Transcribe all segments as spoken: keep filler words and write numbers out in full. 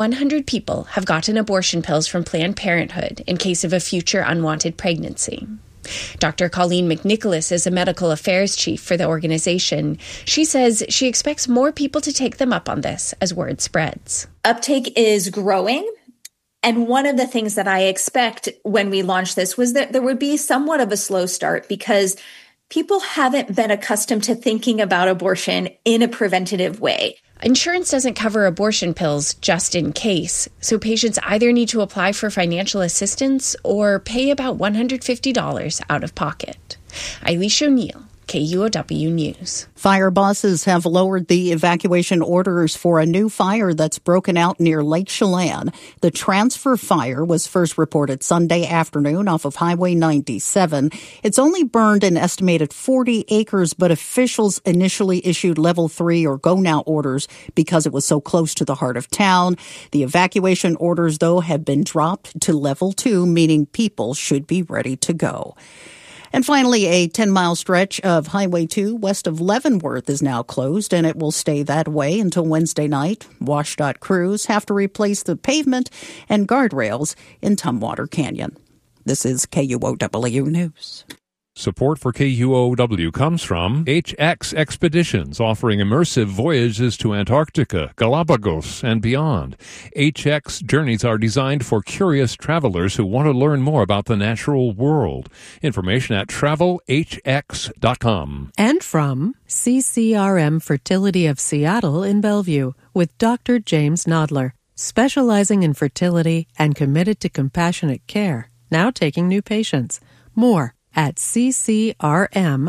one hundred people have gotten abortion pills from Planned Parenthood in case of a future unwanted pregnancy. Doctor Colleen McNicholas is a medical affairs chief for the organization. She says she expects more people to take them up on this as word spreads. Uptake is growing. And one of the things that I expect when we launch this was that there would be somewhat of a slow start because people haven't been accustomed to thinking about abortion in a preventative way. Insurance doesn't cover abortion pills just in case, so patients either need to apply for financial assistance or pay about one hundred fifty dollars out of pocket. Eilish O'Neill, K U O W News. Fire bosses have lowered the evacuation orders for a new fire that's broken out near Lake Chelan. The transfer fire was first reported Sunday afternoon off of Highway ninety-seven. It's only burned an estimated forty acres, but officials initially issued level three or go now orders because it was so close to the heart of town. The evacuation orders, though, have been dropped to level two, meaning people should be ready to go. And finally, a ten-mile stretch of Highway two west of Leavenworth is now closed, and it will stay that way until Wednesday night. WashDOT crews have to replace the pavement and guardrails in Tumwater Canyon. This is K U O W News. Support for K U O W comes from H X Expeditions, offering immersive voyages to Antarctica, Galapagos, and beyond. H X journeys are designed for curious travelers who want to learn more about the natural world. Information at travel h x dot com. And from C C R M Fertility of Seattle in Bellevue with Doctor James Nodler, specializing in fertility and committed to compassionate care, now taking new patients. More at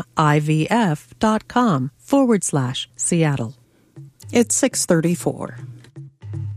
ccrmivf.com forward slash Seattle. It's six thirty-four.